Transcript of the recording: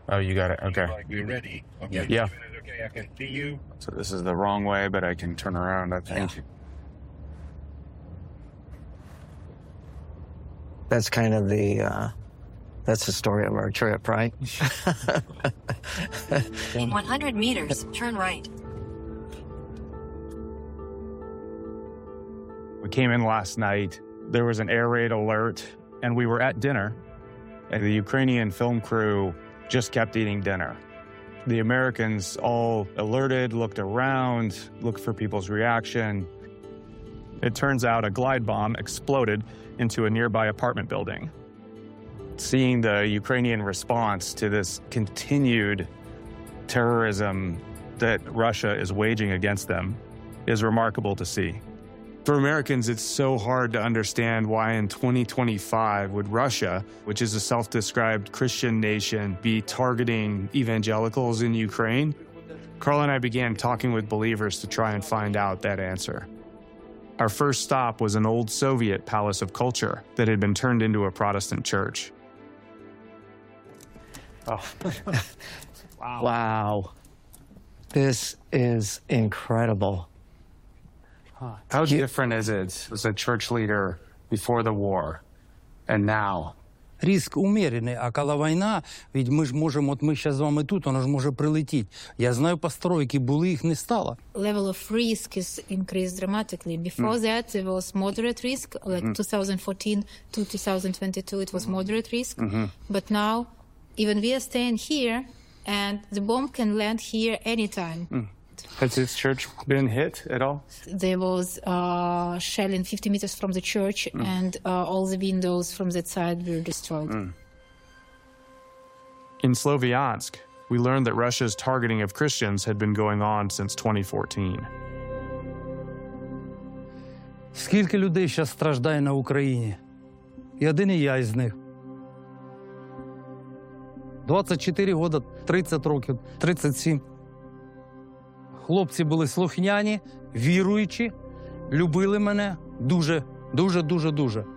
Oh, you got it. Okay. You ready? Okay. Yeah. Okay, I can see you. So this is the wrong way, but I can turn around, I think. That's kind of that's the story of our trip, right? In 100 meters, turn right. We came in last night. There was an air raid alert, and we were at dinner, and the Ukrainian film crew just kept eating dinner. The Americans all alerted, looked around, looked for people's reaction. It turns out a glide bomb exploded into a nearby apartment building. Seeing the Ukrainian response to this continued terrorism that Russia is waging against them is remarkable to see. For Americans, it's so hard to understand why in 2025 would Russia, which is a self-described Christian nation, be targeting evangelicals in Ukraine. Carl and I began talking with believers to try and find out that answer. Our first stop was an old Soviet palace of culture that had been turned into a Protestant church. Oh. Wow. Wow. This is incredible. How different is it as a church leader before the war and now? Риск умеренный, а коли війна, ведь ми ж можемо, от ми зараз з вами тут, воно ж може прилетіти. Я знаю, постройки були, їх не стало. Level of risk is increased dramatically. Before that, there was moderate risk, like 2014 to 2022, it was moderate risk. But now, even we are staying here, and the bomb can land here anytime. Has this church been hit at all? There was shelling 50 meters from the church, and all the windows from that side were destroyed. In Sloviansk, we learned that Russia's targeting of Christians had been going on since 2014. Скільки людей зараз страждає на Україні? І один і я із них. 24 роки, 30 років, 37. Хлопці були слухняні, віруючі, любили мене дуже, дуже, дуже, дуже.